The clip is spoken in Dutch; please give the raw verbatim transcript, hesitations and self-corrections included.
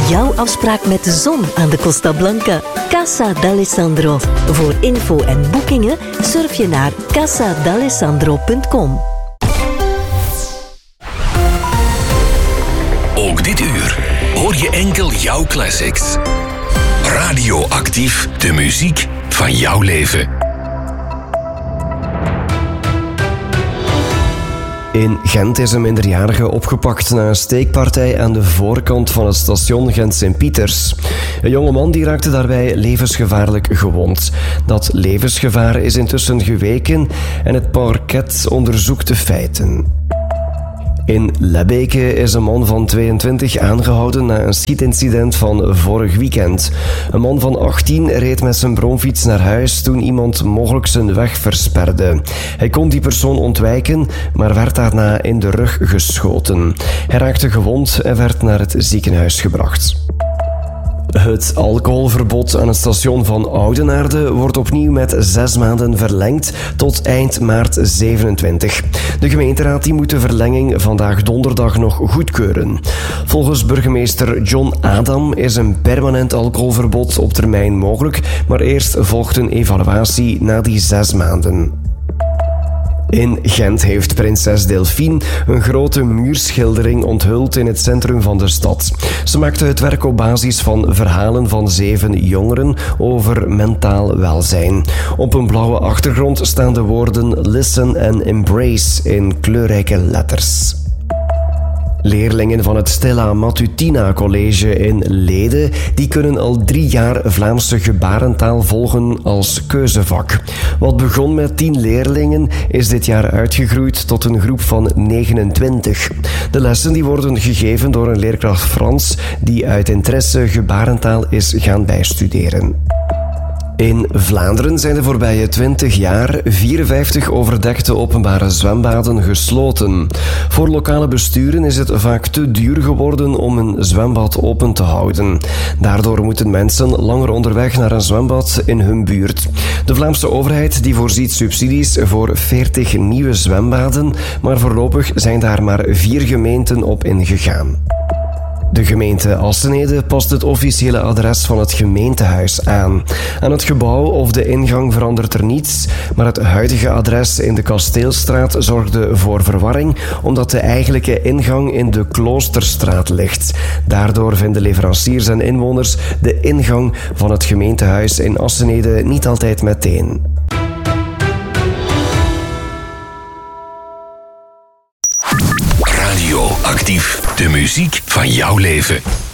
jouw afspraak met de zon aan de Costa Blanca. Casa d'Alessandro. Voor info en boekingen surf je naar casa d'alessandro punt com. Ook dit uur hoor je enkel jouw classics. Radioactief, de muziek van jouw leven. In Gent is een minderjarige opgepakt na een steekpartij aan de voorkant van het station Gent-Sint-Pieters. Een jongeman die raakte daarbij levensgevaarlijk gewond. Dat levensgevaar is intussen geweken en het parket onderzoekt de feiten. In Lebbeke is een man van tweeëntwintig aangehouden na een schietincident van vorig weekend. Een man van achttien reed met zijn bromfiets naar huis toen iemand mogelijk zijn weg versperde. Hij kon die persoon ontwijken, maar werd daarna in de rug geschoten. Hij raakte gewond en werd naar het ziekenhuis gebracht. Het alcoholverbod aan het station van Oudenaarde wordt opnieuw met zes maanden verlengd tot eind maart zevenentwintig. De gemeenteraad die moet de verlenging vandaag donderdag nog goedkeuren. Volgens burgemeester John Adam is een permanent alcoholverbod op termijn mogelijk, maar eerst volgt een evaluatie na die zes maanden. In Gent heeft prinses Delphine een grote muurschildering onthuld in het centrum van de stad. Ze maakte het werk op basis van verhalen van zeven jongeren over mentaal welzijn. Op een blauwe achtergrond staan de woorden Listen and Embrace in kleurrijke letters. Leerlingen van het Stella Matutina College in Lede die kunnen al drie jaar Vlaamse gebarentaal volgen als keuzevak. Wat begon met tien leerlingen is dit jaar uitgegroeid tot een groep van negenentwintig. De lessen die worden gegeven door een leerkracht Frans die uit interesse gebarentaal is gaan bijstuderen. In Vlaanderen zijn de voorbije twintig jaar vierenvijftig overdekte openbare zwembaden gesloten. Voor lokale besturen is het vaak te duur geworden om een zwembad open te houden. Daardoor moeten mensen langer onderweg naar een zwembad in hun buurt. De Vlaamse overheid die voorziet subsidies voor veertig nieuwe zwembaden, maar voorlopig zijn daar maar vier gemeenten op ingegaan. De gemeente Assenede past het officiële adres van het gemeentehuis aan. Aan het gebouw of de ingang verandert er niets, maar het huidige adres in de Kasteelstraat zorgde voor verwarring, omdat de eigenlijke ingang in de Kloosterstraat ligt. Daardoor vinden leveranciers en inwoners de ingang van het gemeentehuis in Assenede niet altijd meteen. Radioactief, de muziek van jouw leven.